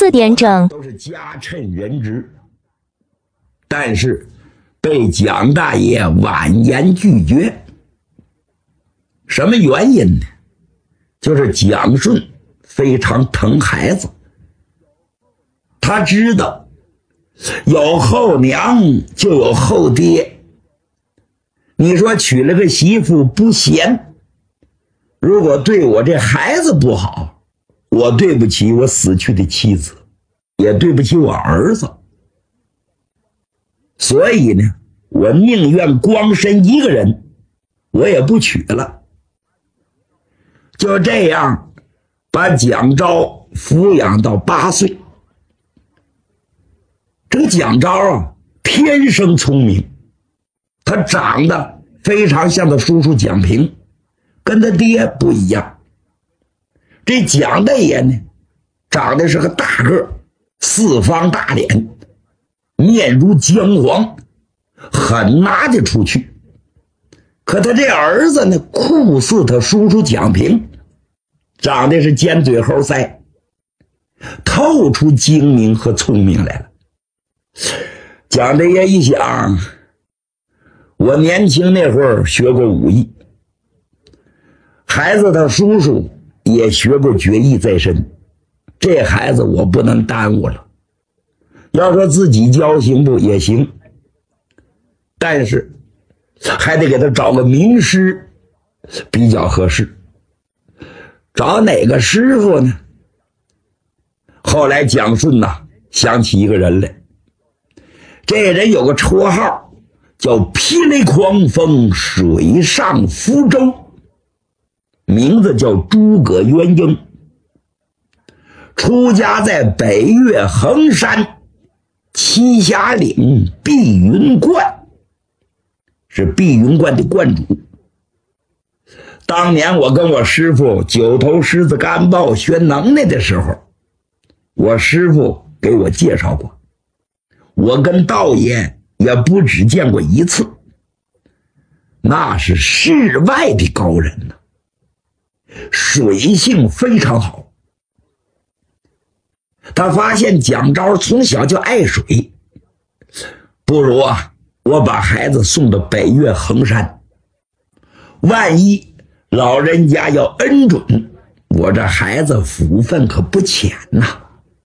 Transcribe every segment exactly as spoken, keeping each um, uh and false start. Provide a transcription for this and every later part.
四点整都是家趁人之，但是被蒋大爷婉言拒绝。什么原因呢？就是蒋顺非常疼孩子，他知道有后娘就有后爹，你说娶了个媳妇不贤，如果对我这孩子不好，我对不起我死去的妻子，也对不起我儿子。所以呢，我宁愿光身一个人，我也不娶了。就这样把蒋昭抚养到八岁。这个蒋昭啊，天生聪明，他长得非常像他叔叔蒋平，跟他爹不一样。这蒋大爷呢，长得是个大个，四方大脸，面如姜黄，很拿得出去。可他这儿子呢，酷似他叔叔蒋平，长得是尖嘴猴腮，透出精明和聪明来了。蒋大爷一想，我年轻那会儿学过武艺，孩子他叔叔也学过绝艺在身，这孩子我不能耽误了。要说自己教行不也行，但是还得给他找个名师比较合适。找哪个师傅呢？后来蒋顺呐想起一个人来，这人有个绰号叫霹雳狂风水上福州，名字叫诸葛元英，出家在北岳衡山栖霞岭碧云观，是碧云观的观主。当年我跟我师父九头狮子干豹学能耐的时候，我师父给我介绍过，我跟道爷也不只见过一次，那是世外的高人呢，水性非常好。他发现蒋昭从小就爱水，不如啊，我把孩子送到北岳衡山，万一老人家要恩准，我这孩子福分可不浅呐。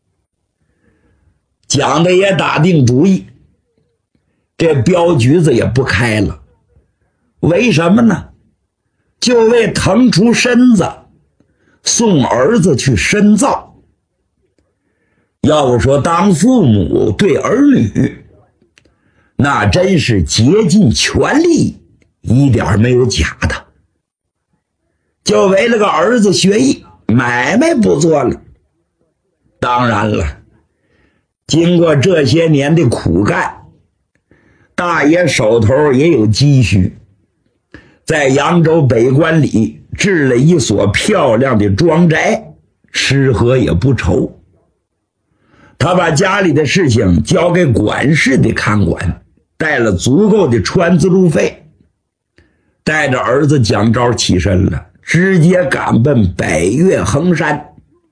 蒋大爷打定主意，这镖局子也不开了。为什么呢？就为腾出身子送儿子去深造。要不说当父母对儿女，那真是竭尽全力，一点没有假的。就为了个儿子学艺，买卖不做了。当然了，经过这些年的苦干，大爷手头也有积蓄，在扬州北关里置了一所漂亮的庄宅，吃喝也不愁。他把家里的事情交给管事的看管，带了足够的穿自路费，带着儿子蒋昭起身了，直接赶奔北岳衡山。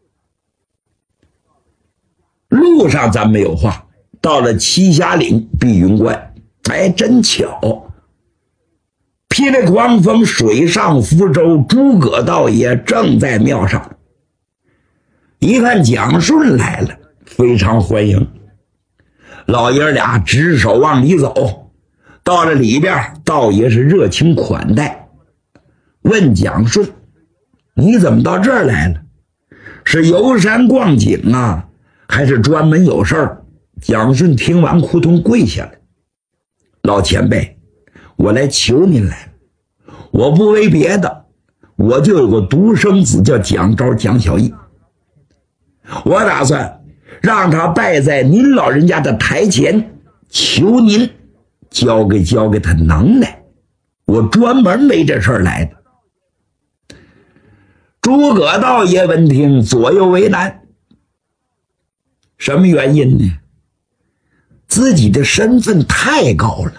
路上咱没有话，到了栖霞岭碧云观，哎，真巧，霹雳狂风水上福州诸葛道爷正在庙上。一看蒋顺来了，非常欢迎，老爷俩执手往里走。到了里边，道爷是热情款待，问蒋顺：“你怎么到这儿来了？是游山逛景啊，还是专门有事儿？”蒋顺听完扑通跪下来：“老前辈，我来求您来了。我不为别的，我就有个独生子叫蒋昭，蒋小义。我打算让他拜在您老人家的台前，求您教给教给他能耐，我专门为这事儿来的。”诸葛道爷闻听，左右为难。什么原因呢？自己的身份太高了，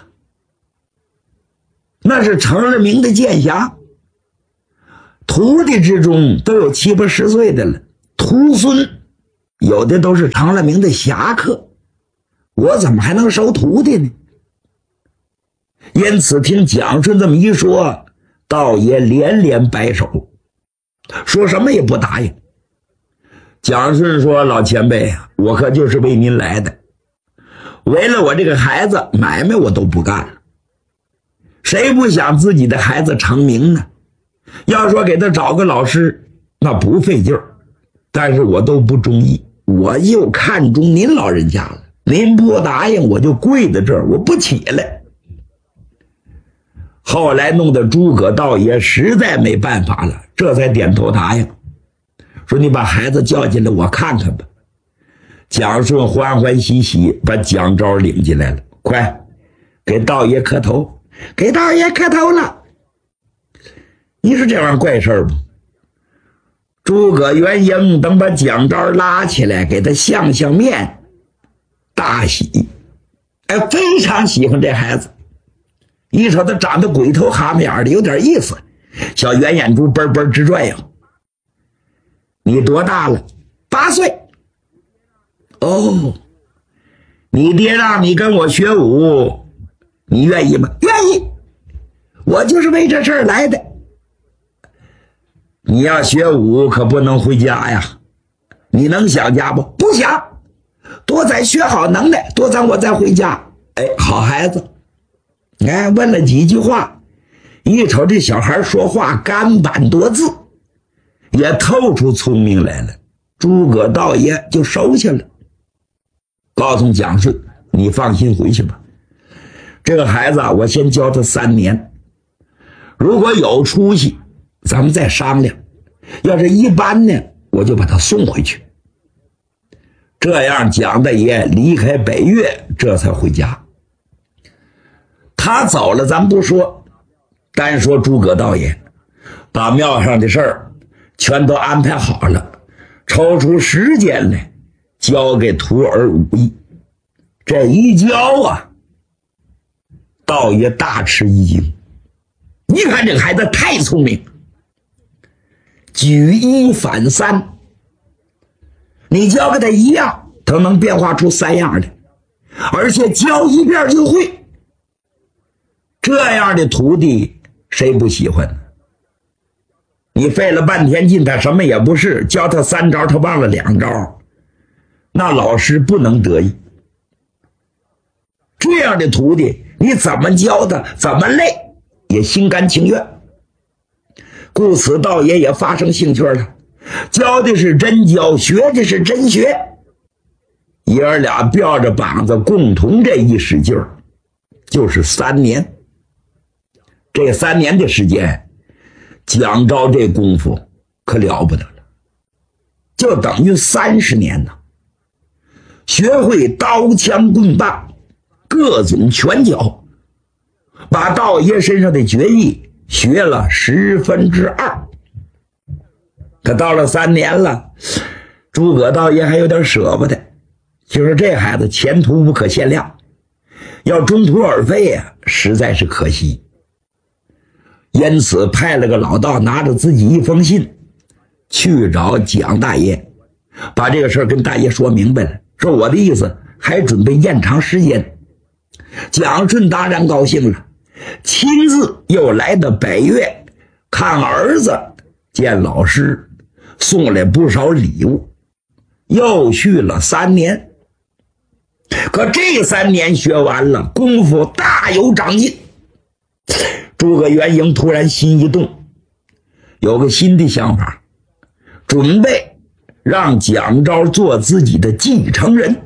那是成了名的剑侠，徒弟之中都有七八十岁的了，徒孙有的都是成了名的侠客，我怎么还能收徒弟呢？因此听蒋顺这么一说，道爷连连摆手，说什么也不答应。蒋顺说：老前辈，我可就是为您来的，为了我这个孩子，买卖我都不干了。谁不想自己的孩子成名呢？要说给他找个老师，那不费劲儿，但是我都不中意，我又看中您老人家了，您不答应，我就跪在这儿，我不起来。后来弄得诸葛道爷实在没办法了，这才点头答应，说你把孩子叫进来，我看看吧。蒋顺欢欢喜喜把蒋昭领进来了，快给道爷磕头，给道爷磕头了。你说这玩意儿怪事儿不？诸葛元英等把蒋昭拉起来，给他相相面，大喜，哎，非常喜欢这孩子。一瞅他长得鬼头蛤蟆眼的，有点意思，小圆眼珠嘣嘣直转悠。你多大了？八岁。哦，你爹让你跟我学武，你愿意吗？愿意，我就是为这事儿来的。你要学武可不能回家呀，你能想家不？不想，多攒学好能耐，多攒我再回家。哎，好孩子。哎，问了几句话，一瞅这小孩说话干板多字，也透出聪明来了。诸葛道爷就收下了，告诉蒋顺，你放心回去吧，这个孩子啊，我先教他三年，如果有出息咱们再商量，要是一般呢，我就把他送回去。这样蒋大爷离开北岳，这才回家。他走了咱不说，单说诸葛道爷把庙上的事儿全都安排好了，抽出时间来交给徒儿武艺。这一教啊，道爷大吃一惊，你看这个孩子太聪明，举一反三，你教给他一样，他能变化出三样来，而且教一遍就会。这样的徒弟谁不喜欢呢？你费了半天劲，他什么也不是，教他三招他忘了两招，那老师不能得意。这样的徒弟你怎么教他怎么累也心甘情愿。故此道爷也发生兴趣了，教的是真教，学的是真学，爷儿俩吊着膀子共同这一使劲儿，就是三年。这三年的时间，蒋昭这功夫可了不得了，就等于三十年呢。学会刀枪棍棒各种拳脚，把道爷身上的绝艺学了十分之二。可到了三年了，诸葛道爷还有点舍不得，就说这孩子前途无可限量，要中途而废啊，实在是可惜。因此派了个老道，拿着自己一封信去找蒋大爷，把这个事儿跟大爷说明白了，说我的意思还准备延长时间。蒋顺当然高兴了，亲自又来到北岳看儿子，见老师，送来不少礼物，又续了三年。可这三年学完了，功夫大有长进。诸葛元英突然心一动，有个新的想法，准备让蒋昭做自己的继承人。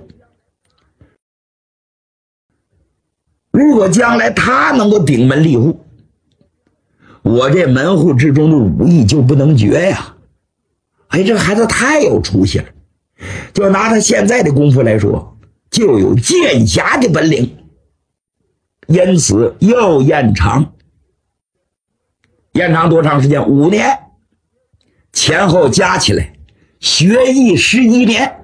如果将来他能够顶门立户，我这门户之中的武艺就不能绝呀。哎，这个孩子太有出息了，就拿他现在的功夫来说，就有剑侠的本领。因此又延长，延长多长时间？五年，前后加起来学艺十一年，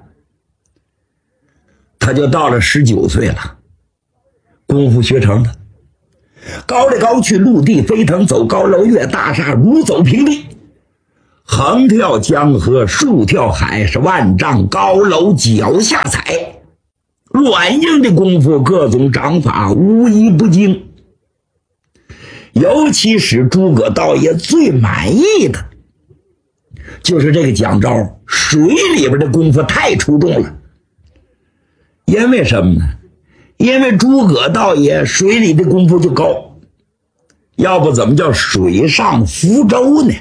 他就到了十九岁了，功夫学成了，高来高去，陆地飞腾，走高楼，越大厦如走平地， 横跳江河，竖跳海，是万丈高楼脚下踩。软硬的功夫，各种掌法无一不精。尤其使诸葛道爷最满意的，就是这个蒋昭水里边的功夫太出众了。因为什么呢？因为诸葛道爷水里的功夫就高，要不怎么叫水上浮舟呢？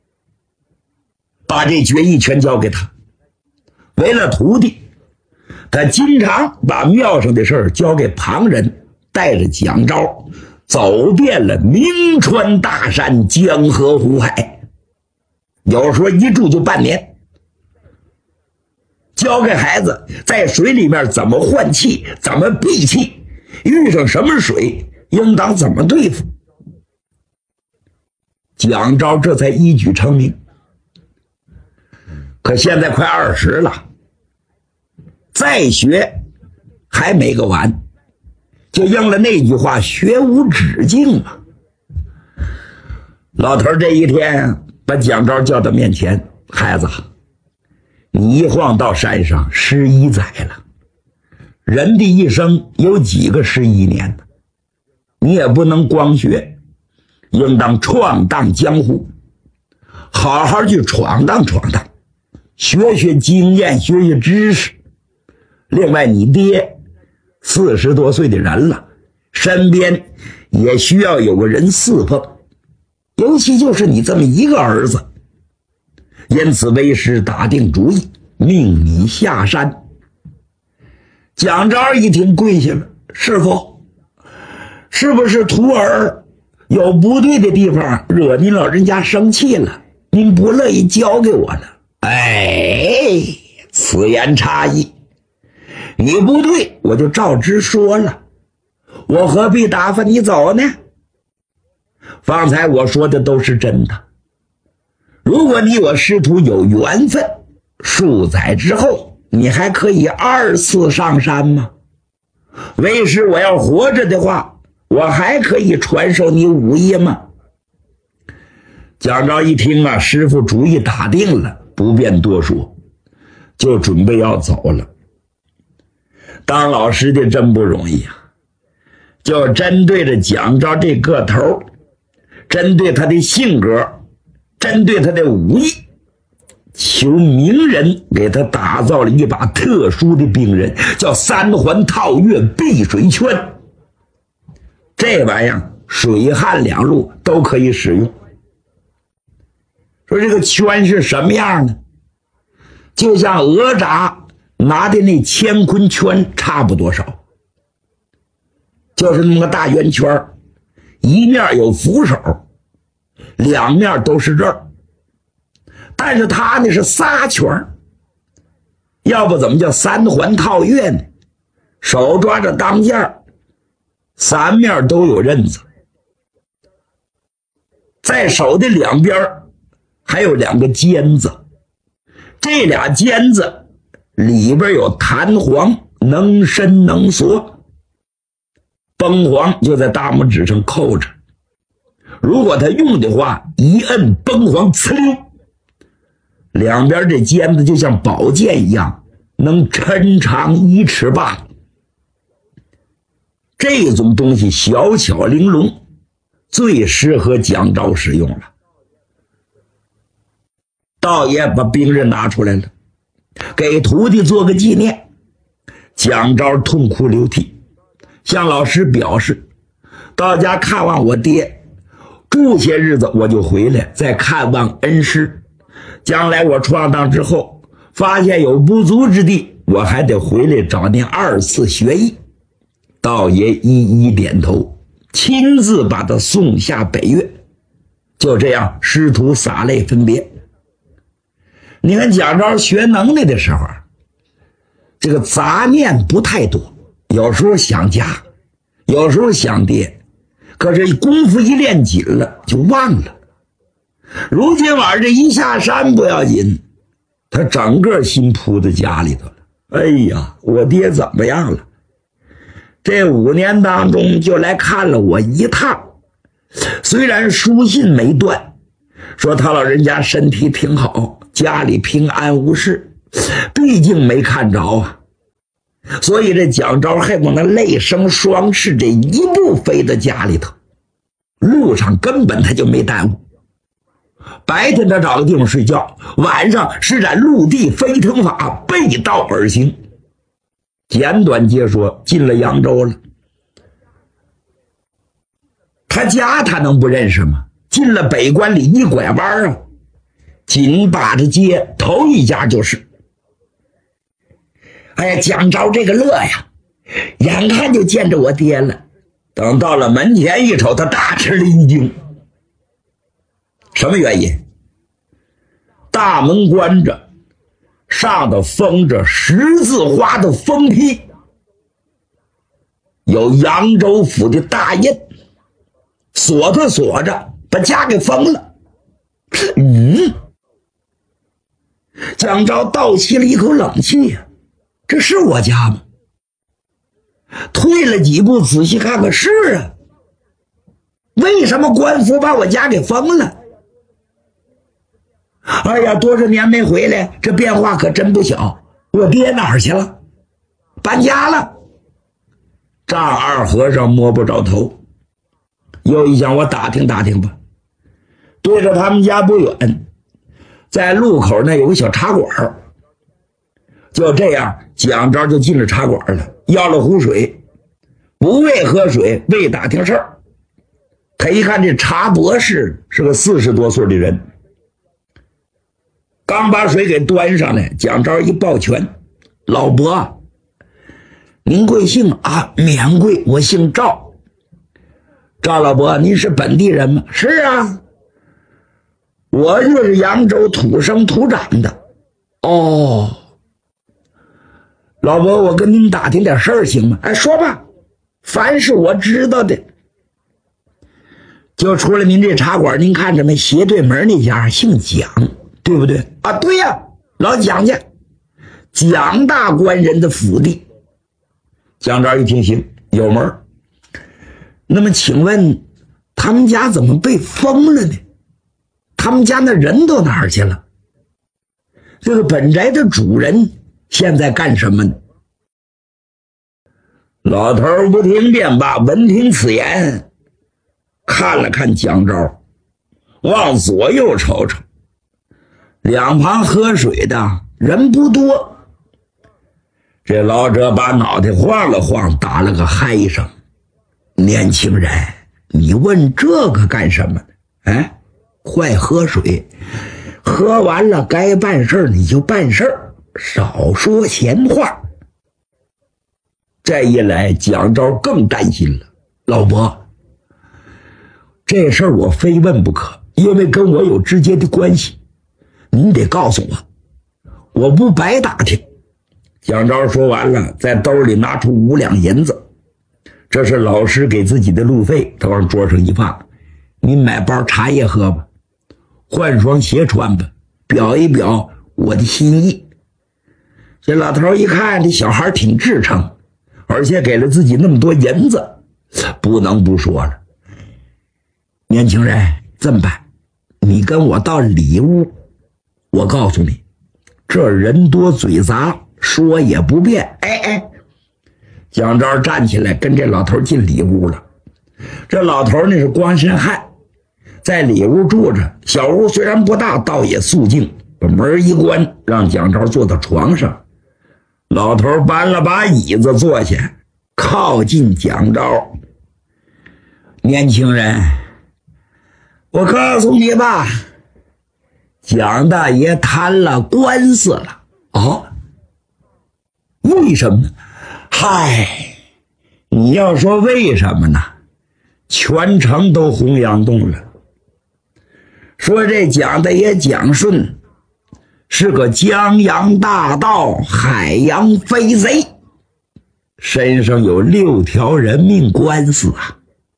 把这决艺全交给他，为了徒弟，他经常把庙上的事儿交给旁人，带着蒋昭走遍了名川大山、江河湖海，有时候一住就半年。教给孩子在水里面怎么换气，怎么闭气，遇上什么水应当怎么对付。蒋昭这才一举成名。可现在快二十了，再学还没个完，就应了那句话，学无止境啊。老头这一天把蒋昭叫到面前，孩子，你一晃到山上十一载了，人的一生有几个十一年呢？你也不能光学，应当闯荡江湖，好好去闯荡闯荡，学学经验，学学知识。另外你爹四十多岁的人了，身边也需要有个人侍奉，尤其就是你这么一个儿子。因此为师打定主意，命你下山。蒋昭一听跪下了，师父，是不是徒儿有不对的地方，惹您老人家生气了，您不乐意教给我了？哎，此言差矣，你不对我就照直说了，我何必打发你走呢？方才我说的都是真的，如果你我师徒有缘分，数载之后你还可以二次上山吗？为师我要活着的话，我还可以传授你武艺吗？蒋昭一听啊，师父主意打定了，不便多说，就准备要走了。当老师的真不容易啊，就针对着蒋昭这个头，针对他的性格，针对他的武艺，求名人给他打造了一把特殊的兵刃，叫三环套月避水圈。这玩意儿水旱两路都可以使用。说这个圈是什么样呢？就像哪吒拿的那乾坤圈差不多少，就是那么个大圆圈，一面有扶手，两面都是刃，但是他呢是仨圈，要不怎么叫三环套月呢？手抓着当件，三面都有刃子，在手的两边还有两个尖子，这俩尖子里边有弹簧，能伸能缩，崩簧就在大拇指上扣着，如果他用的话，一摁崩簧，呲溜，两边这尖子就像宝剑一样，能抻长一尺八。这种东西小巧玲珑，最适合蒋昭使用了。道爷把兵刃拿出来了，给徒弟做个纪念。蒋昭痛哭流涕，向老师表示，到家看望我爹，住些日子我就回来再看望恩师，将来我闯荡之后发现有不足之地，我还得回来找您二次学艺。道爷一一点头，亲自把他送下北岳。就这样师徒洒泪分别。你看蒋昭学能耐的时候，这个杂念不太多，有时候想家，有时候想爹，可是功夫一练紧了就忘了。如今晚上这一下山不要紧，他整个心扑在家里头了。哎呀，我爹怎么样了？这五年当中就来看了我一趟，虽然书信没断， 说他老人家身体挺好，家里平安无事，毕竟没看着啊。所以这蒋昭恨不得泪生双翅，这一步飞到家里头，路上根本他就没耽误。白天他找个地方睡觉，晚上施展陆地飞腾法，背道而行。简短截说，进了扬州了。他家他能不认识吗？进了北关里一拐弯啊，紧把着街头一家就是。哎呀，蒋昭这个乐呀，眼看就见着我爹了。等到了门前一瞅，他大吃了一惊。什么原因？大门关着，上头封着十字花的封批，有扬州府的大印，锁着锁着，把家给封了。嗯，蒋昭倒吸了一口冷气呀、啊，这是我家吗？退了几步，仔细看看，是啊。为什么官府把我家给封了？哎呀，多少年没回来，这变化可真不小。我爹哪儿去了？搬家了。丈二和尚摸不着头，又一想，我打听打听吧。对着他们家不远，在路口那有个小茶馆。就这样，蒋昭就进了茶馆了，要了壶水，不为喝水，为打听事儿。他一看这茶博士是个四十多岁的人，刚把水给端上来，蒋昭一抱拳：“老伯，您贵姓啊？”“免贵，我姓赵。”“赵老伯，您是本地人吗？”“是啊，我就是扬州土生土长的。”“哦，老伯，我跟您打听点事儿行吗？”“哎，说吧，凡是我知道的。”“就除了您这茶馆，您看着没？斜对门那家姓蒋，对不对？”“啊，对呀、啊，老蒋家，蒋大官人的府邸。”蒋昭一听，行，有门。那么请问他们家怎么被封了呢？他们家那人都哪儿去了？这个本宅的主人现在干什么呢？”老头不听便罢，闻听此言，看了看蒋昭，往左右瞅瞅，两旁喝水的人不多。这老者把脑袋晃了晃，打了个嗨声：“年轻人，你问这个干什么呢？哎，快喝水，喝完了该办事你就办事，少说闲话。”这一来，蒋昭更担心了：“老伯，这事儿我非问不可，因为跟我有直接的关系，您得告诉我，我不白打听。”蒋昭说完了，在兜里拿出五两银子，这是老师给自己的路费，他往桌上一放：“您买包茶叶喝吧，换双鞋穿吧，表一表我的心意。”这老头一看这小孩挺至诚，而且给了自己那么多银子，不能不说了：“年轻人，这么办，你跟我到里屋，我告诉你，这人多嘴杂，说也不便。”哎哎，蒋昭站起来跟这老头进里屋了。这老头那是光身汉，在里屋住着，小屋虽然不大，倒也肃静。把门一关，让蒋昭坐到床上。老头搬了把椅子坐下，靠近蒋昭：“年轻人，我告诉你吧，蒋大爷摊了官司了。”“哦，为什么呢？”“嗨，你要说为什么呢？全城都洪洋洞了，说这蒋大爷蒋顺是个江洋大盗，海洋飞贼，身上有六条人命官司啊。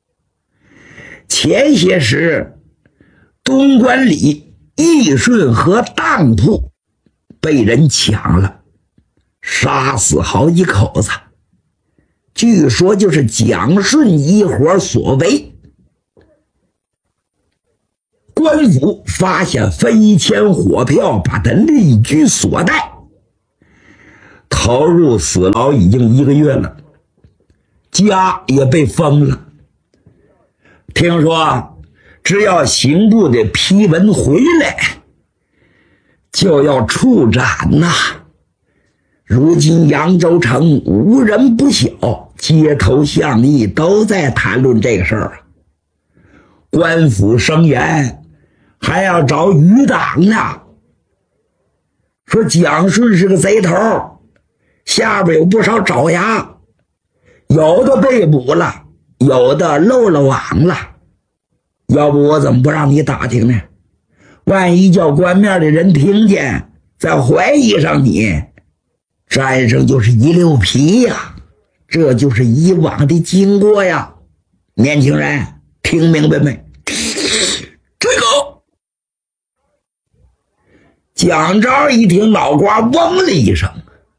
前些时东关里义顺和当铺被人抢了，杀死好几口子，据说就是蒋顺一伙所为。 官府发现飞钱火票，把他立居所带，投入死牢已经一个月了，家也被封了。听说只要刑部的批文回来，就要处斩呐。如今扬州城无人不晓，街头巷议都在谈论这个事儿。官府声言还要找余党呢，说蒋顺是个贼头，下边有不少爪牙，有的被捕了，有的漏了网了。要不我怎么不让你打听呢？万一叫官面的人听见，再怀疑上你，沾上就是一溜皮呀。这就是以往的经过呀。年轻人听明白没？这个蒋昭一听，脑瓜嗡了一声，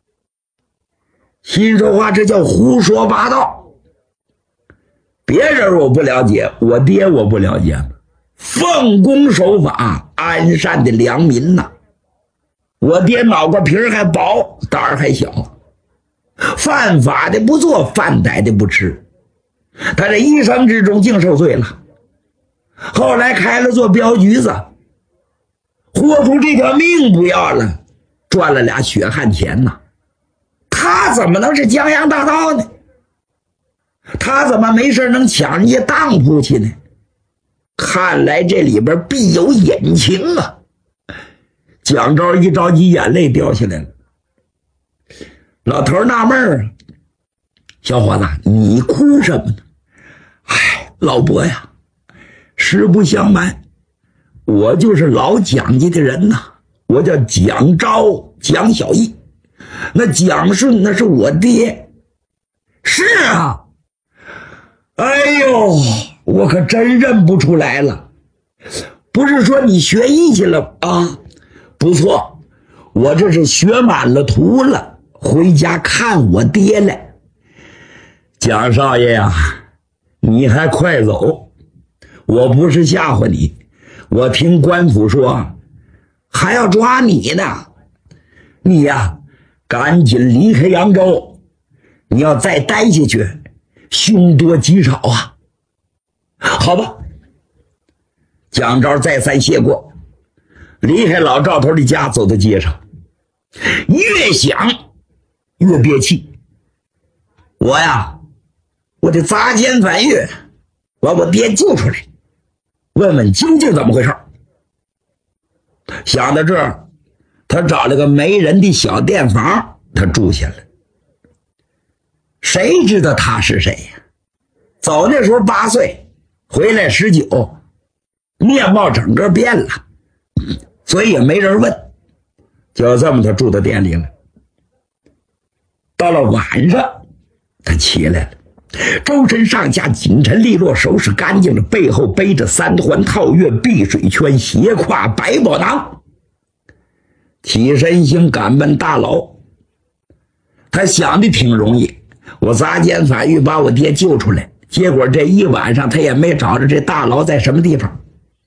心说话这叫胡说八道。别人我不了解，我爹我不了解，奉公守法安善的良民呐。我爹脑瓜皮还薄，胆儿还小，犯法的不做，犯歹的不吃。他这一生之中竟受罪了，后来开了座镖局子，豁出这条命不要了，赚了俩血汗钱呐。他怎么能是江洋大盗呢？他怎么没事能抢人家当铺去呢？看来这里边必有隐情啊。蒋昭一着急，眼泪掉下来了。老头纳闷儿，小伙子，你哭什么呢？哎，老伯呀，实不相瞒，我就是老蒋家的人呐，我叫蒋昭，蒋小义。那蒋顺那是我爹。是啊。哎呦，我可真认不出来了。不是说你学艺去了啊？不错，我这是学满了图了，回家看我爹来。蒋少爷呀，你还快走，我不是吓唬你，我听官府说还要抓你呢。你呀，赶紧离开扬州，你要再待下去，凶多吉少啊。好吧，蒋昭再三谢过，离开老赵头的家，走到街上，越想越憋气。我呀，我得砸奸反狱，把我爹救出来，问问究竟怎么回事。想到这儿，他找了个没人的小店房，他住下了。谁知道他是谁呀？走那时候八岁，回来十九，面貌整个变了，所以也没人问。就这么他住到店里了。到了晚上，他起来了，周身上下紧陈利落，收拾干净了，背后背着三环套月碧水圈，斜挎百宝囊，起身行赶奔大牢。他想的挺容易，我砸奸反狱把我爹救出来，结果这一晚上他也没找着这大牢在什么地方。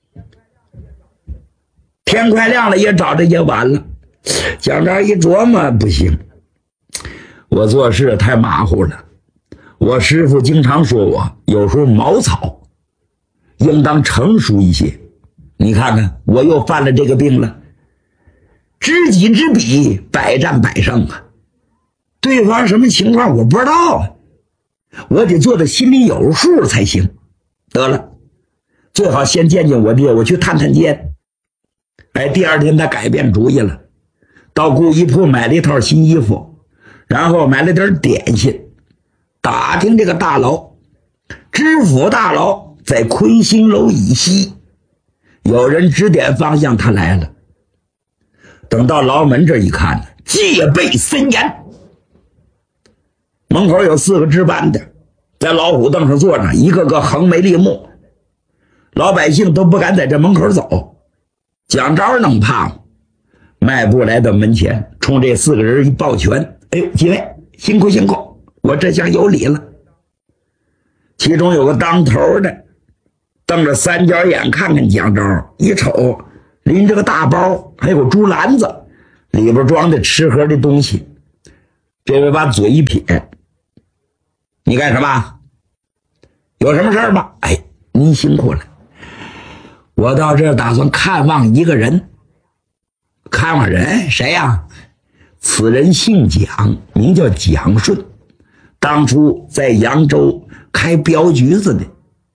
天快亮了，也找着也晚了。蒋昭一琢磨，不行，我做事太马虎了。我师父经常说我有时候毛草，应当成熟一些。你看看，我又犯了这个病了。知己知彼，百战百胜啊！对方什么情况我不知道啊，我得做的心里有数才行。得了，最好先见见我爹，我去探探监。哎，第二天他改变主意了，到故衣铺买了一套新衣服，然后买了点点心，打听这个大牢。知府大牢在魁星楼以西，有人指点方向，他来了。等到牢门这一看，戒备森严，门口有四个值班的，在老虎凳上坐着，一个个横眉立目，老百姓都不敢在这门口走。蒋昭能怕吗？迈步来到门前，冲这四个人一抱拳：“哎呦，几位辛苦辛苦，我这下有礼了。”其中有个当头的瞪着三角眼看看蒋昭，一瞅拎着个大包，还有竹篮子，里边装的吃喝的东西。这位把嘴一撇：“你干什么？有什么事吗？”“哎，您辛苦了，我到这儿打算看望一个人。”“看望人？谁呀？”“此人姓蒋，名叫蒋顺，当初在扬州开镖局子的。”“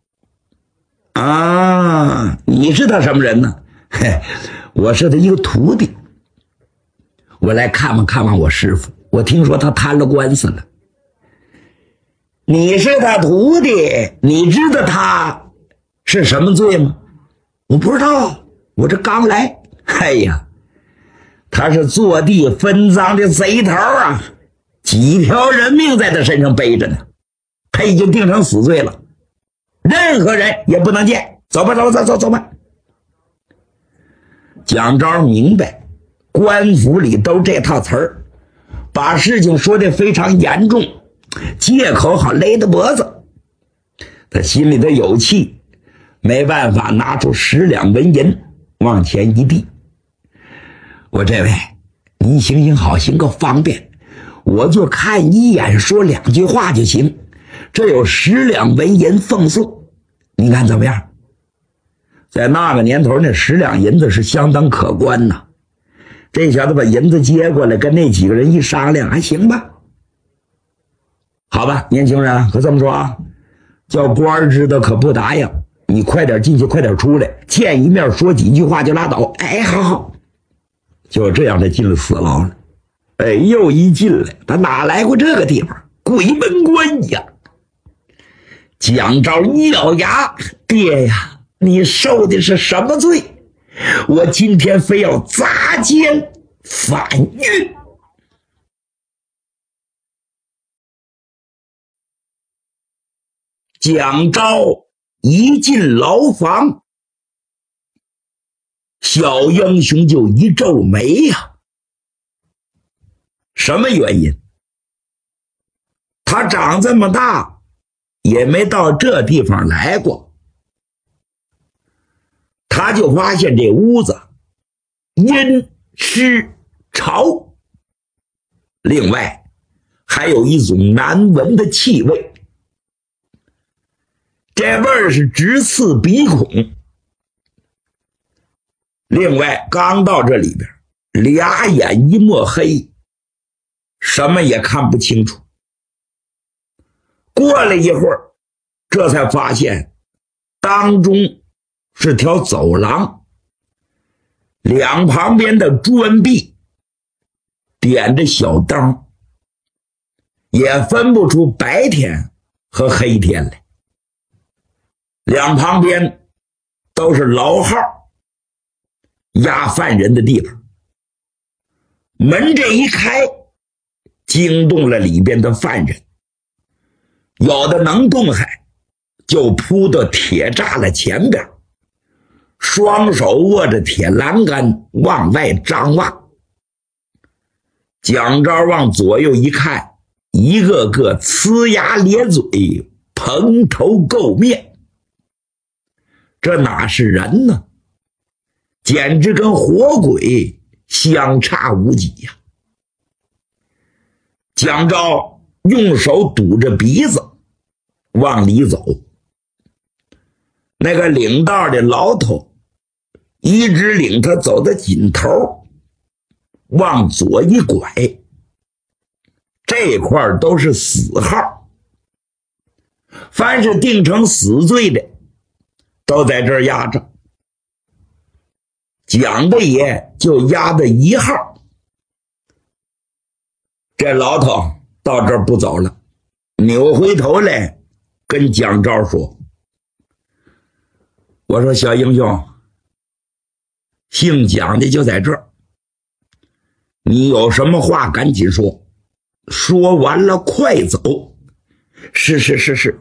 啊，你是他什么人呢？”“嘿，我是他一个徒弟，我来看望看望我师傅，我听说他摊了官司了。”“你是他徒弟，你知道他是什么罪吗？”“我不知道，我这刚来。”“哎呀，他是坐地分赃的贼头啊，几条人命在他身上背着呢，他已经定成死罪了，任何人也不能见。走吧，走吧，走走走吧。”蒋昭明白官府里都这套词儿，把事情说得非常严重，借口好勒他脖子。他心里头有气，没办法，拿出十两纹银往前一递：“我这位，您行行好，行个方便，我就看一眼，说两句话就行。这有十两纹银奉送，您看怎么样？”在那个年头，那十两银子是相当可观呐。这小子把银子接过来，跟那几个人一商量，还行吧？好吧，年轻人，可这么说啊，叫官知道可不答应，你快点进去，快点出来，见一面说几句话就拉倒。哎，好好，就这样他进了死牢了。哎，又一进来，他哪来过这个地方？鬼门关一样。蒋昭一咬牙：“爹呀！你受的是什么罪？我今天非要砸监反狱。”蒋昭一进牢房，小英雄就一皱眉呀、啊。什么原因？他长这么大也没到这地方来过，他就发现这屋子阴湿潮，另外还有一种难闻的气味，这味儿是直刺鼻孔。另外刚到这里边，俩眼一抹黑，什么也看不清楚。过了一会儿，这才发现当中是条走廊，两旁边的砖壁点着小灯，也分不出白天和黑天来。两旁边都是牢号，押犯人的地方。门这一开，惊动了里边的犯人，有的能动还就扑到铁栅栏前边，双手握着铁栏杆往外张望。蒋昭往左右一看，一个个呲牙咧嘴，蓬头垢面，这哪是人呢？简直跟活鬼相差无几呀、啊！蒋昭用手堵着鼻子往里走，那个领道的牢头一直领他走到尽头，往左一拐，这块都是死号，凡是定成死罪的都在这儿压着。蒋的也就压的一号。这牢头到这儿不走了，扭回头来跟蒋昭说：“我说小英雄，姓蒋的就在这儿，你有什么话赶紧说，说完了快走。”“是是是是。”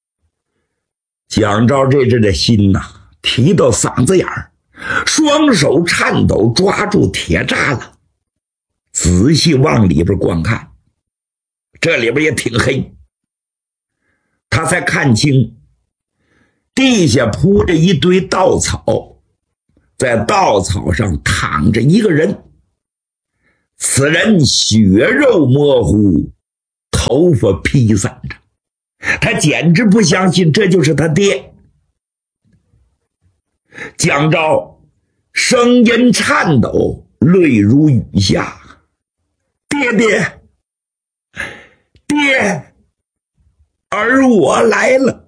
蒋昭这阵的心呐、啊，提到嗓子眼儿，双手颤抖抓住铁栅栏，仔细往里边观看。这里边也挺黑，他才看清地下铺着一堆稻草，在稻草上躺着一个人。此人血肉模糊，头发披散着，他简直不相信这就是他爹。蒋昭声音颤抖，泪如雨下：“爹爹，爹，儿我来了。”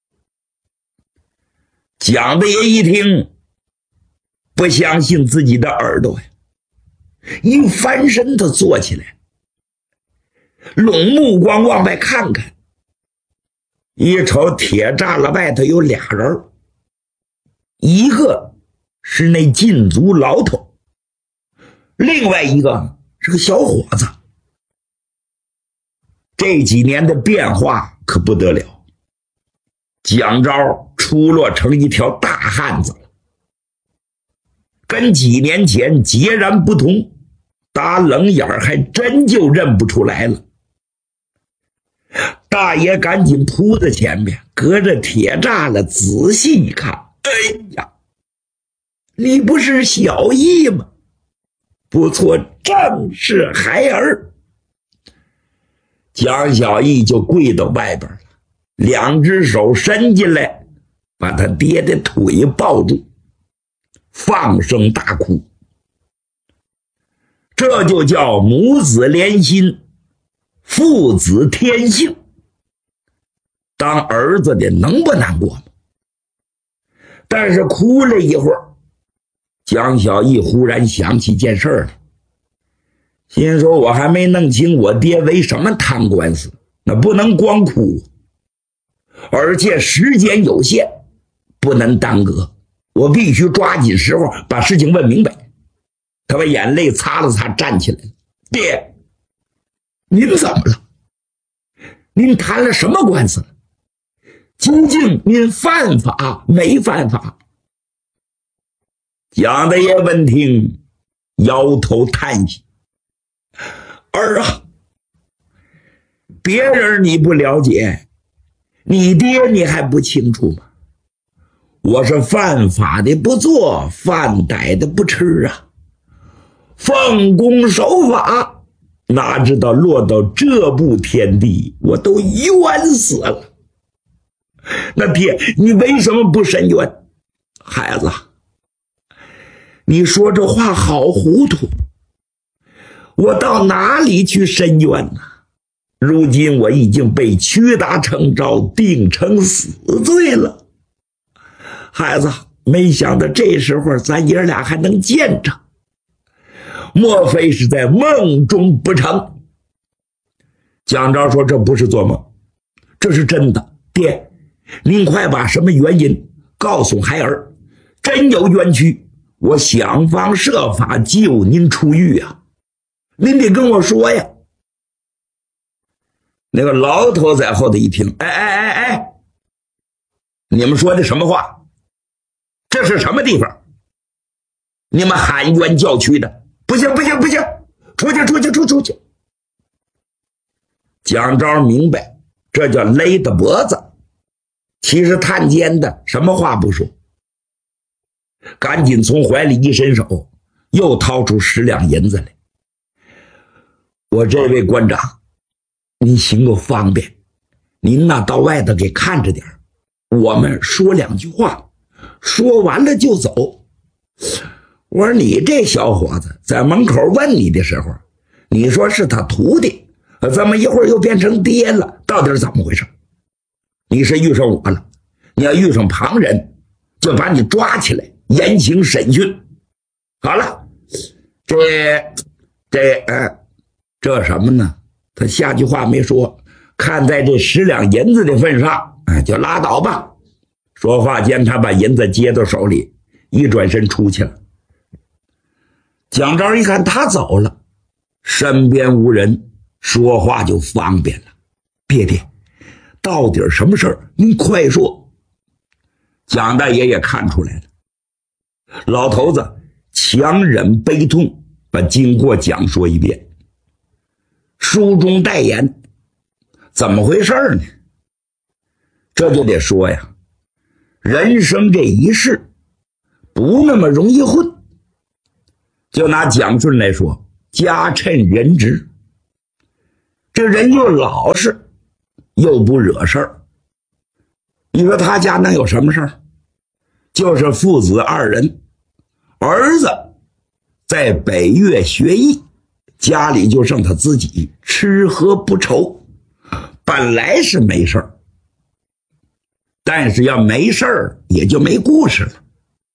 蒋大爷一听，不相信自己的耳朵呀，一翻身他坐起来，拢目光往外看看，一瞅铁栅栏外头有俩人，一个是那禁足老头，另外一个是个小伙子。这几年的变化可不得了，蒋昭出落成一条大汉子了，跟几年前截然不同，打冷眼还真就认不出来了。大爷赶紧扑在前面，隔着铁栅栏仔细一看，哎呀，你不是小义吗？不错，正是孩儿。蒋小义就跪到外边了，两只手伸进来，把他爹的腿抱住，放声大哭。这就叫母子连心，父子天性。当儿子的能不难过吗？但是哭了一会儿，蒋小义忽然想起件事来，心说我还没弄清我爹为什么贪官司，那不能光哭，而且时间有限，不能耽搁，我必须抓紧时候把事情问明白。他把眼泪擦了擦，站起来了：“爹，您怎么了？您谈了什么官司？究竟您犯法没犯法？”蒋大爷闻听，摇头叹息：“儿啊，别人你不了解，你爹你还不清楚吗？我是犯法的不做，犯歹的不吃啊。奉公守法，哪知道落到这步田地，我都冤死了。那爹，你为什么不申冤？孩子，你说这话好糊涂，我到哪里去申冤呢？如今我已经被屈打成招，定成死罪了。孩子，没想到这时候咱爷俩还能见着，莫非是在梦中不成？蒋昭说：“这不是做梦，这是真的。爹，您快把什么原因告诉孩儿，真有冤屈，我想方设法救您出狱啊！您得跟我说呀。”那个老头在后头一听：“哎哎哎哎，你们说的什么话？这是什么地方？你们喊冤叫屈的，不行不行不行，出去出去出出去！”蒋昭明白，这叫勒的脖子。其实探监的什么话不说，赶紧从怀里一伸手，又掏出十两银子来。我这位官长，您行个方便，您那到外头给看着点，我们说两句话，说完了就走。我说你这小伙子，在门口问你的时候，你说是他徒弟，怎么一会儿又变成爹了？到底是怎么回事？你是遇上我了，你要遇上旁人，就把你抓起来严刑审讯。好了，这这呃这什么呢？他下句话没说，看在这十两银子的份上，哎，就拉倒吧。说话间，他把银子接到手里，一转身出去了。蒋昭一看他走了，身边无人，说话就方便了。爹爹，到底什么事儿？您快说。蒋大爷也看出来了，老头子强忍悲痛，把经过讲说一遍，书中代言。怎么回事呢？这就得说呀， 人生这一世不那么容易混。就拿蒋顺来说，家趁人直，这人又老实又不惹事儿。你说他家能有什么事儿？就是父子二人，儿子在北岳学艺，家里就剩他自己，吃喝不愁，本来是没事儿，但是要没事儿也就没故事了。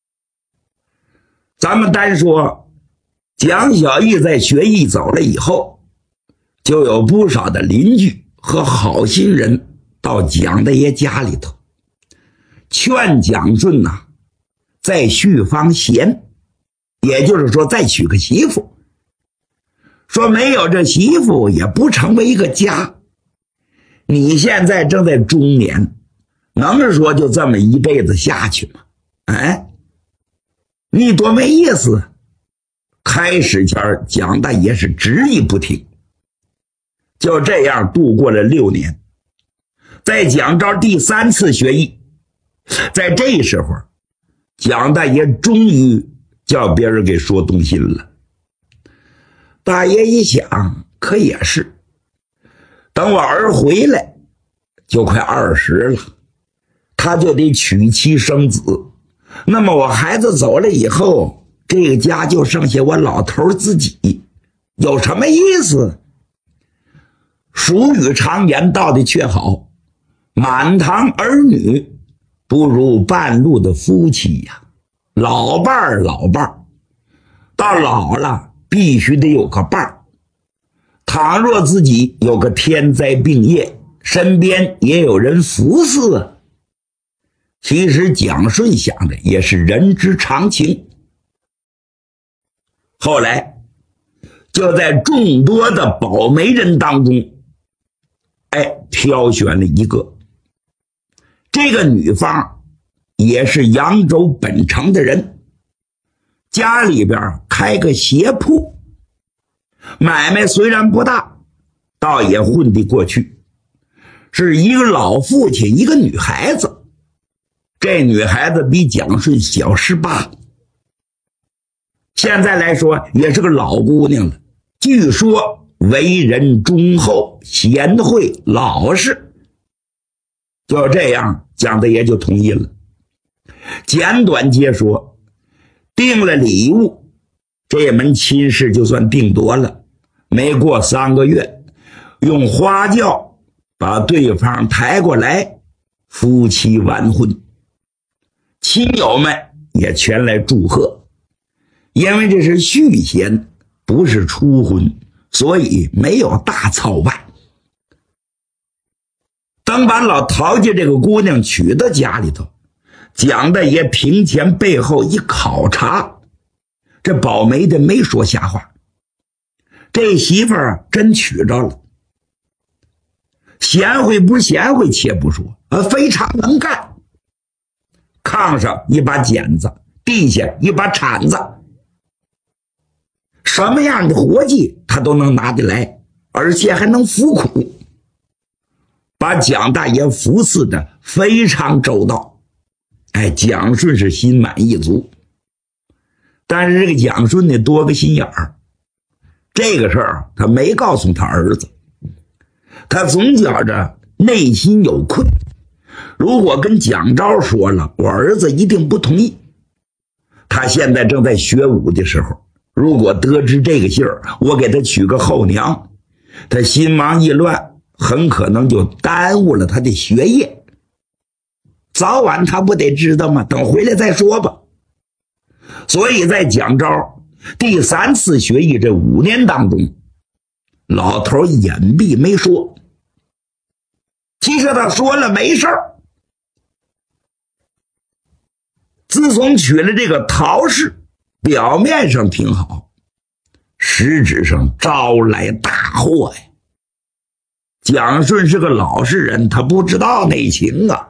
咱们单说蒋小艺在学艺走了以后，就有不少的邻居和好心人到蒋大爷家里头劝蒋顺呐、啊，再续房弦，也就是说再娶个媳妇，说没有这媳妇也不成为一个家。你现在正在中年，能说就这么一辈子下去吗？哎，你多没意思。开始前蒋大爷是执意不听，就这样度过了六年。在蒋昭第三次学艺，在这时候蒋大爷终于叫别人给说动心了。大爷一想，可也是，等我儿回来就快二十了，他就得娶妻生子，那么我孩子走了以后，这个家就剩下我老头自己，有什么意思？俗语常言道的却好，满堂儿女不如半路的夫妻呀。老伴儿老伴儿，到老了必须得有个伴儿。倘若自己有个天灾病业，身边也有人服侍。其实蒋顺想的也是人之常情。后来就在众多的保媒人当中，哎，挑选了一个，这个女方也是扬州本城的人，家里边开个鞋铺，买卖虽然不大，倒也混得过去，是一个老父亲，一个女孩子。这女孩子比蒋顺小十八，现在来说也是个老姑娘了，据说为人忠厚贤惠老实。就这样蒋大爷就同意了。简短接说，定了礼物，这门亲事就算定夺了。没过三个月，用花轿把对方抬过来，夫妻完婚。亲友们也全来祝贺，因为这是续弦，不是初婚，所以没有大操办。等把老陶家这个姑娘娶到家里头，蒋大爷平前背后一考察，这保媒的没说瞎话，这媳妇儿真娶着了。贤惠不贤惠且不说，非常能干。炕上一把剪子，地下一把铲子，什么样的活计他都能拿得来，而且还能服苦，把蒋大爷服侍的非常周到。哎，蒋顺是心满意足。但是这个蒋顺呢，多个心眼儿，这个事儿他没告诉他儿子，他总觉着内心有愧，如果跟蒋昭说了，我儿子一定不同意。他现在正在学武的时候，如果得知这个信儿，我给他娶个后娘，他心忙意乱，很可能就耽误了他的学业。早晚他不得知道吗？等回来再说吧。所以在蒋昭第三次学艺这五年当中，老头隐蔽没说。其实他说了没事儿。自从娶了这个陶氏，表面上挺好，实质上招来大祸呀。蒋顺是个老实人，他不知道内情啊。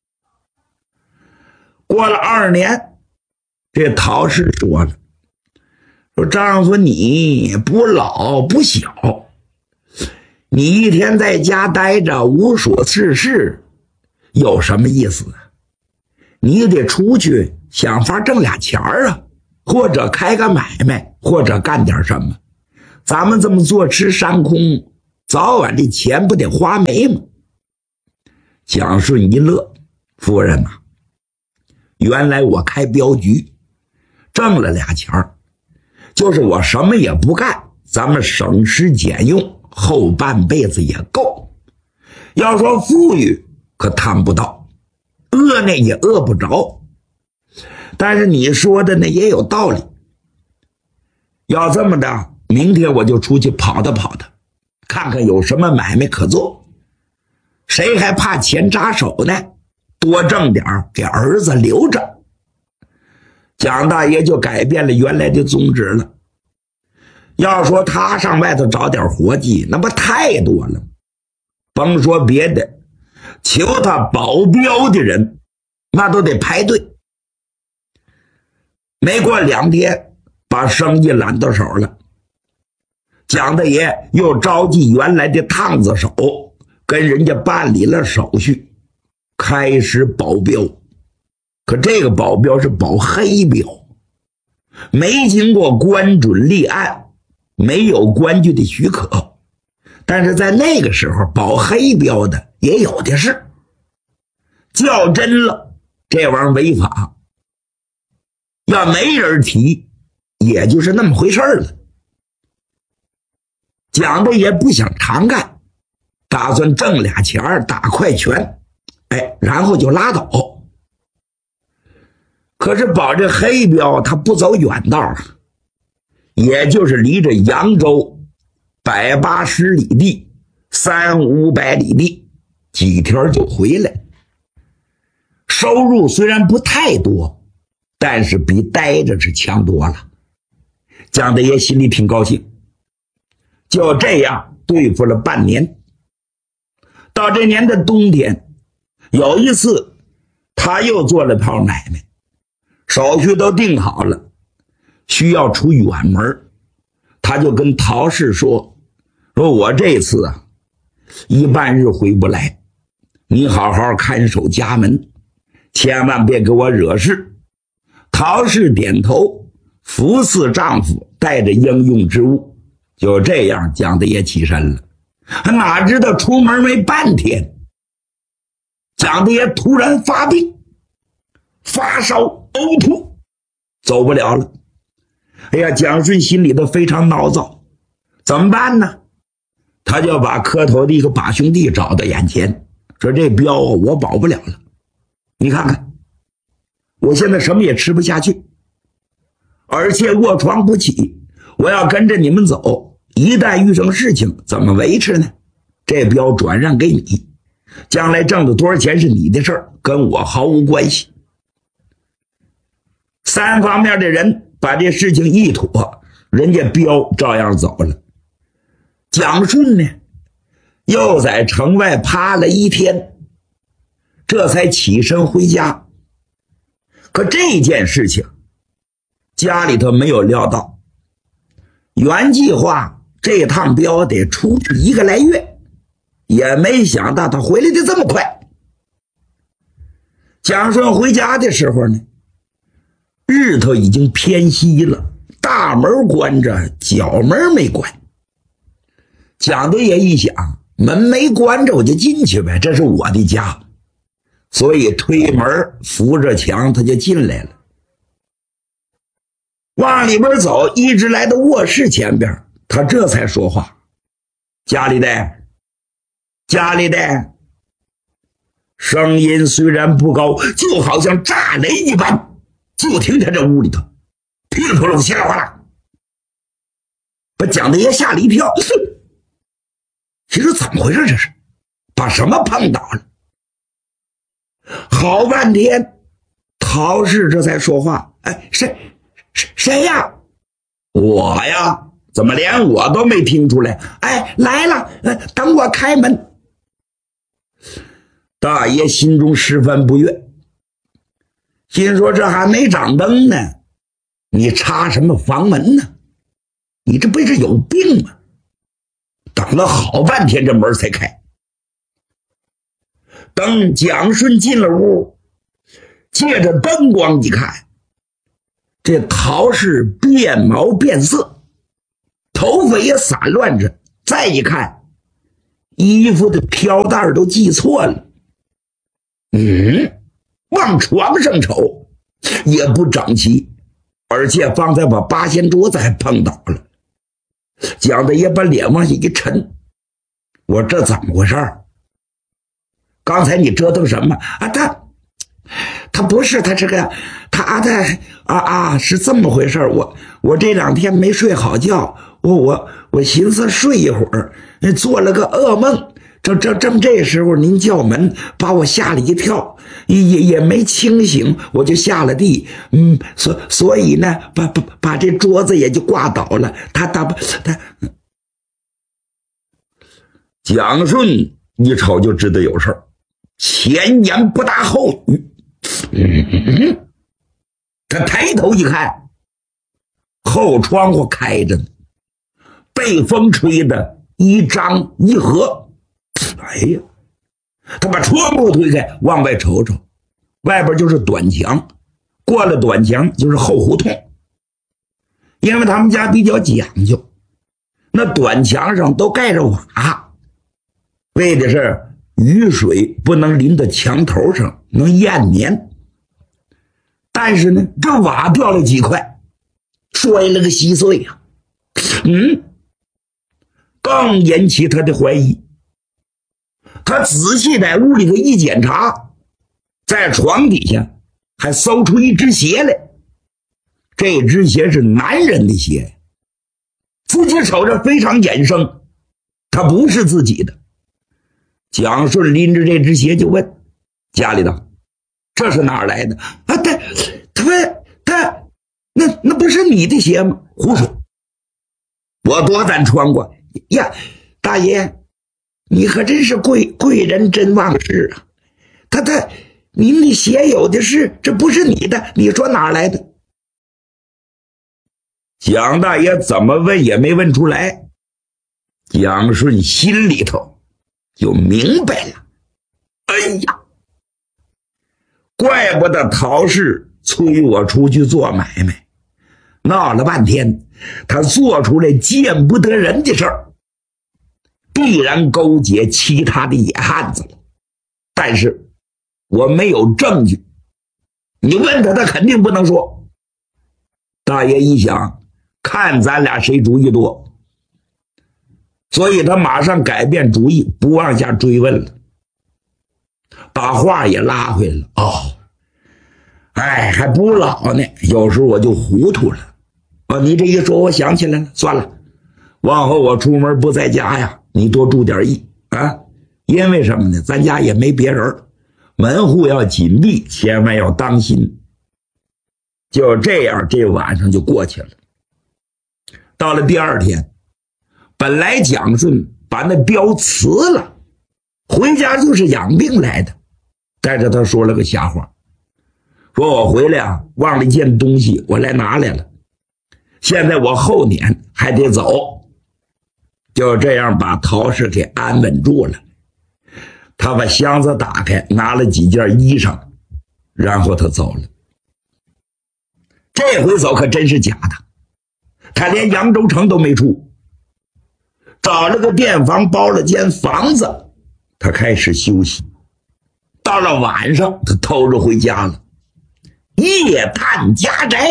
过了二年，这陶氏说了，说丈夫你不老不小，你一天在家待着无所事事，有什么意思啊？ 你得出去想法挣俩钱儿啊，或者开个买卖，或者干点什么。咱们这么坐吃山空，早晚这钱不得花没吗？蒋顺一乐，夫人呐、啊，原来我开镖局挣了俩钱儿，就是我什么也不干，咱们省吃俭用，后半辈子也够。要说富裕可谈不到，饿呢也饿不着。但是你说的呢也有道理。要这么的，明天我就出去跑达跑达，看看有什么买卖可做。谁还怕钱扎手呢？多挣点给儿子留着。蒋大爷就改变了原来的宗旨了。要说他上外头找点活计，那不太多了。甭说别的，求他保镖的人那都得排队。没过两天，把生意揽到手了。蒋大爷又召集原来的烫子手，跟人家办理了手续，开始保镖。可这个保镖是保黑镖，没经过官准立案，没有官局的许可。但是在那个时候，保黑镖的也有的是。较真了，这玩意儿违法。要没人提，也就是那么回事了。蒋的也不想常干，打算挣俩钱打快拳，哎，然后就拉倒。可是保这黑镖他不走远道啊，也就是离着扬州百八十里地，三五百里地，几天就回来。收入虽然不太多，但是比待着是强多了。蒋大爷心里挺高兴，就这样对付了半年。到这年的冬天，有一次他又做了套买卖，手续都定好了，需要出远门，他就跟陶氏说说我这次啊一半日回不来，你好好看守家门，千万别给我惹事。陶氏点头，服侍丈夫，带着应用之物。就这样，蒋大爷起身了。哪知道出门没半天，蒋大爷突然发病，发烧呕吐，走不了了。哎呀，蒋顺心里头非常恼躁，怎么办呢？他就把磕头的一个把兄弟找到眼前，说这镖啊我保不了了，你看看我现在什么也吃不下去，而且卧床不起，我要跟着你们走，一旦遇上事情怎么维持呢？这镖转让给你，将来挣的多少钱是你的事儿，跟我毫无关系。三方面的人把这事情一妥，人家镖照样走了。蒋顺呢又在城外趴了一天，这才起身回家。可这件事情家里头没有料到，原计划这趟镖得出去一个来月，也没想到他回来的这么快。蒋顺回家的时候呢，日头已经偏西了，大门关着，角门没关。蒋大爷一想，门没关着我就进去呗，这是我的家，所以推门扶着墙他就进来了。往里边走，一直来到卧室前边，他这才说话：家里的家里的。声音虽然不高，就好像炸雷一般，就听见这屋里头噼里啪啦稀里哗啦，把蒋大爷吓了一跳。其实怎么回事？这是把什么碰倒了？好半天陶氏这才说话：哎，谁谁谁呀？我呀。怎么连我都没听出来？哎，来了，等我开门。大爷心中十分不悦，心说这还没长灯呢，你插什么房门呢？你这不是有病吗？等了好半天这门才开。等蒋顺进了屋， 借着灯光一看，这陶氏变毛变色，头发也散乱着，再一看，衣服的飘带都系错了。嗯，往床上瞅也不整齐，而且方才把八仙桌子还碰倒了。蒋大爷把脸往下一沉，我说这怎么回事？刚才你折腾什么啊？他他不是他这个他啊他啊啊是这么回事。我我这两天没睡好觉，我我我寻思睡一会儿，做了个噩梦。这这正这时候您叫门，把我吓了一跳，也也没清醒，我就下了地。嗯，所所以呢，把把把这桌子也就挂倒了。他他他，蒋顺一瞅就知道有事儿，前言不搭后语。嗯，他抬头一看，后窗户开着呢，被风吹的一张一合。哎呀，他把窗户推开，往外瞅瞅，外边就是短墙，过了短墙就是后胡同。因为他们家比较讲究，那短墙上都盖着瓦，为的是雨水不能淋到墙头上，能延绵。但是呢，这瓦掉了几块，摔了个稀碎呀、啊。嗯，更引起他的怀疑。他仔细在屋里头一检查，在床底下还搜出一只鞋来。这只鞋是男人的鞋，自己瞅着非常眼生，他不是自己的。蒋顺拎着这只鞋就问家里头，这是哪儿来的啊？他他他那那不是你的鞋吗？胡说，我多咱穿过呀。大爷，你可真是贵贵人真忘事啊！他他，您的鞋有的是，这不是你的，你说哪儿来的？蒋大爷怎么问也没问出来，蒋顺心里头就明白了。哎呀，怪不得陶氏催我出去做买卖，闹了半天，他做出来见不得人的事儿，必然勾结其他的野汉子了。但是我没有证据，你问他，他肯定不能说。大爷一想，看咱俩谁主意多，所以他马上改变主意，不往下追问了，把话也拉回来了。哦，哎，还不老呢，有时候我就糊涂了。哦，你这一说，我想起来了，算了，往后我出门不在家呀，你多注点意啊。因为什么呢？咱家也没别人，门户要紧闭，千万要当心。就这样，这晚上就过去了。到了第二天，本来蒋顺把那镖辞了，回家就是养病来的，带着他说了个瞎话，说我回来啊，忘了一件东西，我来拿来了，现在我后年还得走。就这样把陶氏给安稳住了。他把箱子打开，拿了几件衣裳，然后他走了。这回走可真是假的，他连扬州城都没出，找了个店房，包了间房子，他开始休息。到了晚上，他偷着回家了，夜探家宅。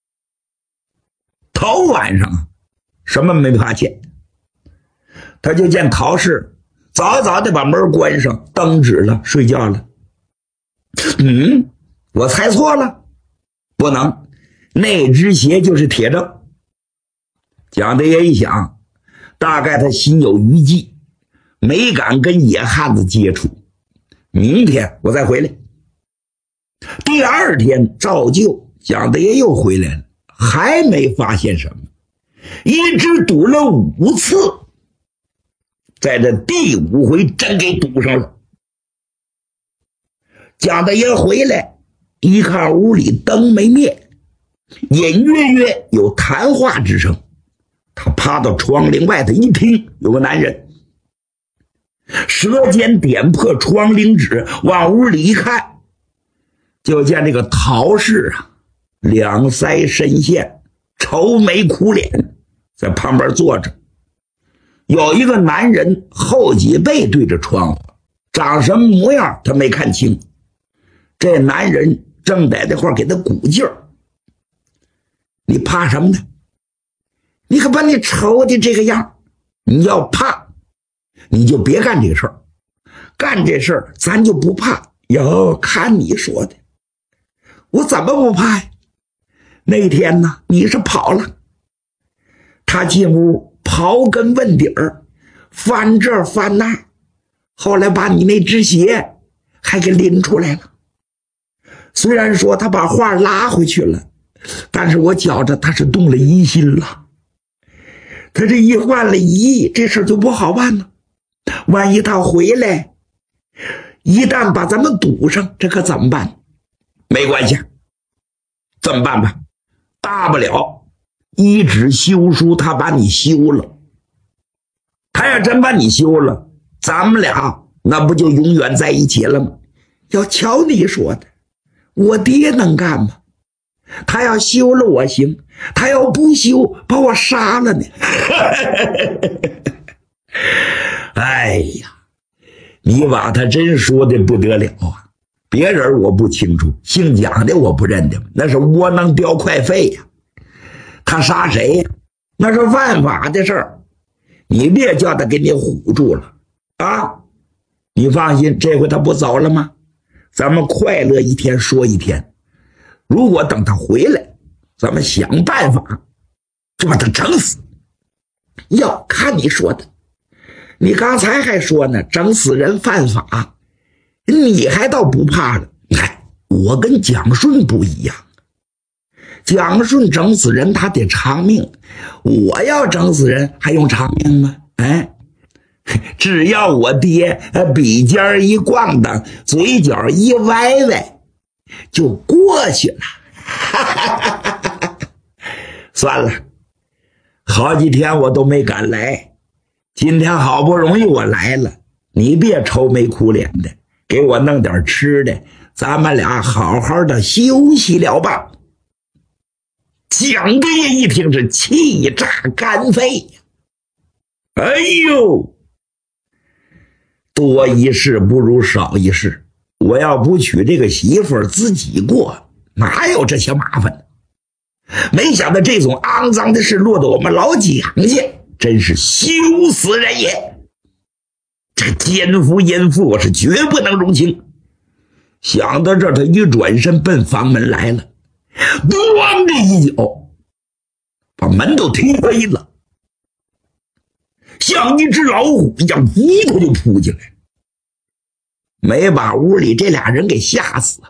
头晚上啊，什么没发现，他就见陶氏早早的把门关上，灯止了，睡觉了。嗯，我猜错了，不能，那只鞋就是铁证。蒋大爷一想，大概他心有余悸，没敢跟野汉子接触，明天我再回来。第二天照旧，蒋大爷又回来了，还没发现什么，一直堵了五次，在这第五回真给堵上了。蒋大爷回来一看，屋里灯没灭，隐约约有谈话之声。他趴到窗棂外头一听，有个男人舌尖点破窗棂纸，往屋里一看， 就见这个陶氏啊，两腮深陷，愁眉苦脸，在旁边坐着。有一个男人后脊背对着窗户，长什么模样他没看清。这男人正在这块给他鼓劲儿。你怕什么呢？你可把你瞅的这个样，你要怕你就别干这个事儿，干这事儿咱就不怕。哟，看你说的，我怎么不怕呀？那天呢，你是跑了，他进屋刨根问底儿，翻这翻那，后来把你那只鞋还给拎出来了。虽然说他把话拉回去了，但是我觉着他是动了疑心了。他这一换了疑，这事就不好办了。万一他回来，一旦把咱们堵上，这可怎么办？没关系，这么办吧，大不了一纸休书，他把你休了。他要真把你休了，咱们俩那不就永远在一起了吗？要瞧你说的，我爹能干吗？他要休了我行，他要不休把我杀了呢。哎呀，你把他真说的不得了啊！别人我不清楚，姓蒋的我不认得，那是窝囊叼快费呀。他杀谁呀？那是犯法的事儿，你别叫他给你唬住了啊！你放心，这回他不走了吗？咱们快乐一天说一天。如果等他回来，咱们想办法就把他整死。要看你说的，你刚才还说呢，整死人犯法，你还倒不怕了。哎，我跟蒋顺不一样，蒋顺整死人他得偿命，我要整死人还用偿命吗？哎，只要我爹笔尖一咣当，嘴角一歪歪，就过去了。算了，好几天我都没敢来，今天好不容易我来了，你别愁眉苦脸的，给我弄点吃的，咱们俩好好的休息了吧。蒋德业一听是气炸肝肺呀！哎呦，多一事不如少一事，我要不娶这个媳妇儿自己过，哪有这些麻烦？没想到这种肮脏的事落到我们老蒋家，真是羞死人也！这个奸夫淫妇我是绝不能容情。想到这儿，他一转身奔房门来了，咣的一脚把门都踢飞了，像一只老虎一样一头就扑进来，没把屋里这俩人给吓死。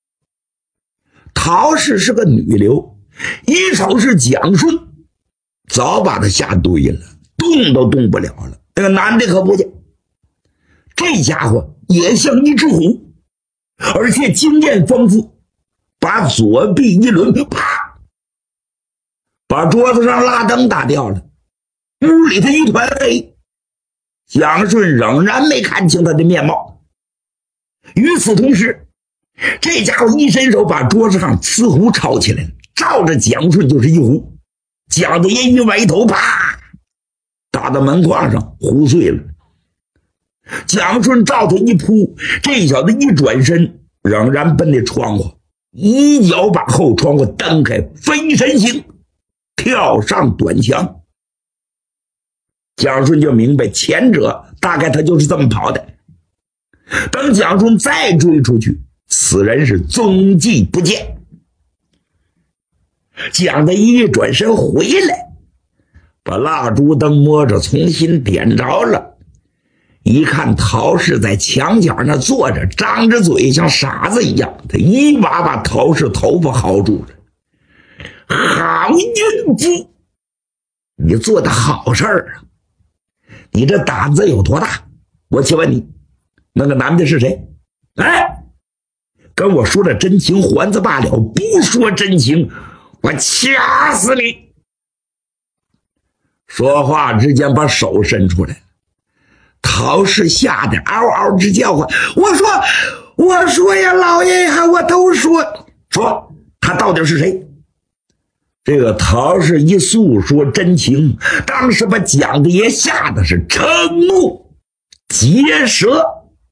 陶氏是个女流，一手是蒋顺，早把他吓对了，动都动不了了。那个男的可不去，这家伙也像一只虎，而且经验丰富，把左臂一抡，啪，把桌子上拉灯打掉了，屋里头一团黑。蒋顺仍然没看清他的面貌。与此同时，这家伙一伸手把桌子上瓷壶抄起来了，照着蒋顺就是一壶。蒋德业一歪头，啪，打到门框上，壶碎了。蒋顺照他一扑，这小子一转身，仍然奔那窗户，一脚把后窗户蹬开，飞身行，跳上短墙。蒋顺就明白，前者大概他就是这么跑的。等蒋顺再追出去，此人是踪迹不见。蒋德一转身回来，把蜡烛灯摸着重新点着了，一看陶氏在墙角那坐着，张着嘴像傻子一样，他一把把陶氏头发薅住了。好孕妇，你做的好事儿啊！你这胆子有多大？我请问你，那个男的是谁？哎，跟我说了真情还则罢了，不说真情，我掐死你！说话之间把手伸出来，陶氏吓得嗷嗷直叫唤。我说我说呀，老爷呀，我都说。说他到底是谁？这个陶氏一诉说真情，当时把蒋大爷吓得是瞠目结舌。